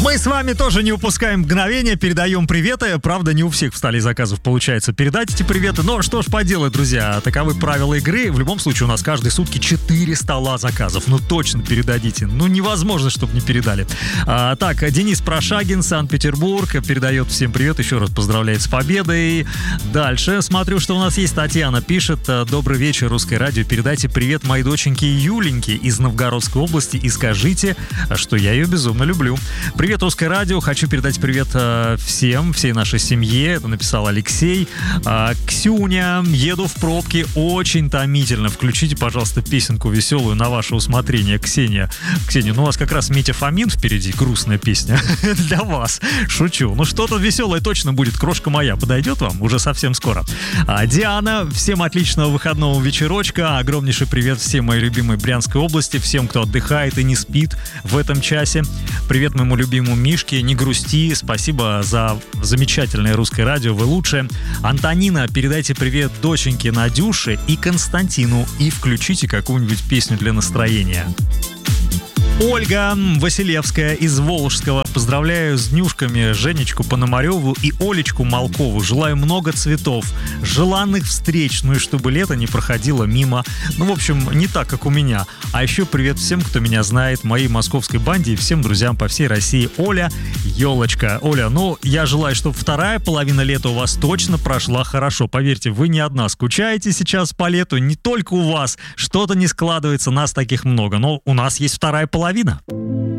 Мы с вами тоже не упускаем мгновения, передаем приветы. Правда, не у всех в столе заказов получается передать эти приветы. Но что ж поделать, друзья, таковы правила игры. В любом случае, у нас каждые сутки 4 стола заказов. Ну, точно передадите. Ну, невозможно, чтобы не передали. Так, Денис Прошагин, Санкт-Петербург, передает всем привет. Еще раз поздравляет с победой. Дальше смотрю, что у нас есть. Татьяна пишет: добрый вечер, Русское радио. Передайте привет моей доченьке Юленьке из Новгородской области и скажите, что я ее безумно люблю. Привет, Русское радио. Хочу передать привет всем, всей нашей семье. Это написал Алексей. Ксюня, еду в пробке. Очень томительно. Включите, пожалуйста, песенку веселую на ваше усмотрение, Ксения. Ксения, ну у вас как раз Митя Фомин впереди. Грустная песня. Для вас. Шучу. Ну что-то веселое точно будет. Крошка моя подойдет вам уже совсем скоро. Диана, всем отличного выходного вечерочка. Огромнейший привет всем моей любимой Брянской области. Всем, кто отдыхает и не спит в этом часе. Привет моему любимому Мишке, не грусти, спасибо за замечательное Русское радио, вы лучшие. Антонина, передайте привет доченьке Надюше и Константину и включите какую-нибудь песню для настроения. Ольга Василевская из Волжского. Поздравляю с днюшками Женечку Пономареву и Олечку Малкову. Желаю много цветов, желанных встреч, ну и чтобы лето не проходило мимо. Ну, в общем, не так, как у меня. А еще привет всем, кто меня знает, моей московской банде и всем друзьям по всей России. Оля, елочка. Оля, ну, я желаю, чтобы вторая половина лета у вас точно прошла хорошо. Поверьте, вы не одна скучаете сейчас по лету, не только у вас. Что-то не складывается, нас таких много. Но у нас есть вторая половина.